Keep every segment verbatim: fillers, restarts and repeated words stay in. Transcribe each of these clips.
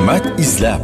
hikmat izlab.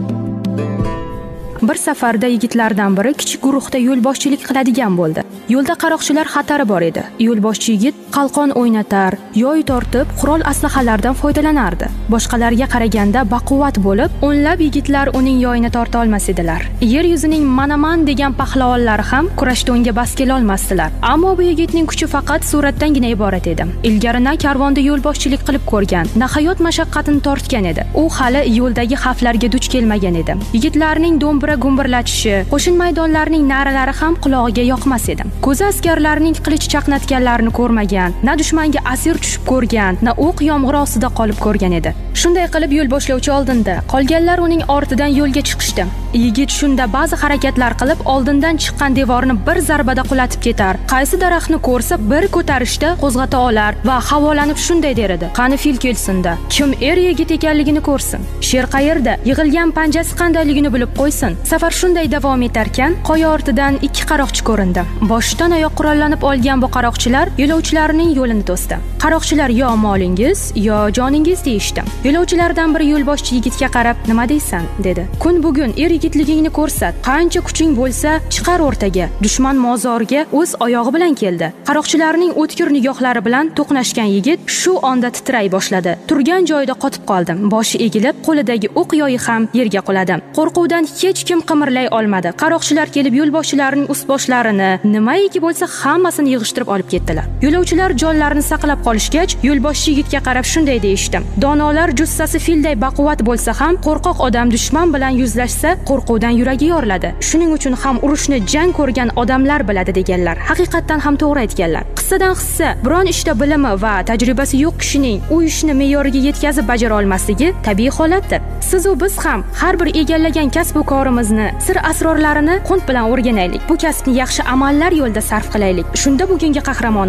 Bir safarda yigitlardan biri kichik guruhda yo'lboshchilik qiladigan bo'ldi. Yo'lda qaroqchilar xatari bor edi. Yo'lboshchi yigit qalqon o'ynatar, yoy tortib, qurol aslahalardan foydalanardi. Boshqalarga qaraganda baquvvat bo'lib, o'nlab yigitlar uning yoyini torta olmas edilar. Yer yuzining manaman degan pahlavonlari ham kurashda unga bas kela olmasdilar. Ammo bu yigitning kuchi faqat suratdangina iborat edi. Ilgari na karvonda yo'lboshchilik qilib ko'rgan, na hayot mashaqqatini tortgan edi. U hali yo'ldagi xavflarga duch kelmagan edi. Yigitlarning do'mbira gumburlatishi, qo'shin maydonlarining na'ralari ham qulog'iga yoqmas edi. Ko'zi askarlarning qilich chaqnatganlarini ko'rmagan, na dushmanga asir tushib ko'rgan, na o'q yomg'ir ostida qolib ko'rgan edi. Shunday qilib yo'l boshlovchi oldinda, qolganlar uning ortidan yo'lga chiqishdi. Yigit shunda ba'zi harakatlar qilib, oldindan chiqqan devorni bir zarbada qulatib ketar. Qaysi daraxtni ko'rsa, bir ko'tarishda qo'zg'ata olar va havolanib shunday der edi: "Qani fil kelsin-da, kim er yigit ekanligini ko'rsin. Sher qayerda, yig'ilgan panjasi qandayligini bilib qo'ysin." Safar shunday davom etarkan, qoya ortidan ikki qaroqchi ko'rindi. Boshdan oyoq qurollanib olgan bu qaroqchilar yo'lovchilarning yo'lini to'sdi. Qaroqchilar yo molingiz, yo joningiz deyishdi. Yo'lovchilardan biri yo'lboshchi yigitga qarab, "Nima deysan?" dedi. "Kun bugun er yigitligingni ko'rsat. Qancha kuching bo'lsa, chiqar o'rtaga. Dushman mozoriga o'z oyog'i bilan keldi." Qaroqchilarning o'tkir nigohlari bilan to'qnashgan yigit shu onda titray boshladi. Turgan joyida qotib qoldi. Boshi egilib, qo'lidagi o'q yoyi ham yerga quladi. Qo'rquvdan hech kim qimirlay olmadi. Qaroqchilar kelib yo'lboshchilarning ust-boshlarini, nimaiki bo'lsa hammasini yig'ishtirib olib ketdilar. Yo'lovchilar jonlarini saqlab qolishgach, yo'lboshchi yigitga qarab shunday deyishdi: "Donolar jussasi filday baquvvat bo'lsa ham, qo'rqoq odam dushman bilan yuzlashsa, qo'rquvdan yuragi yoriladi. Shuning uchun ham urushni jang ko'rgan odamlar biladi" deganlar. Haqiqatan ham to'g'ri aytganlar. Qissadan hissa, biron ishda bilimi va tajribasi yo'q kishining u ishni me'yoriga yetkazib bajara olmasligi tabiiy holatdir. Siz u biz ham har bir egallagan kasb va korimizni, sir asrorlarini qunt bilan o'rganaylik. Bu kasbni yaxshi amallar yo'lida sarf qilaylik. Shunda bugungi qahramon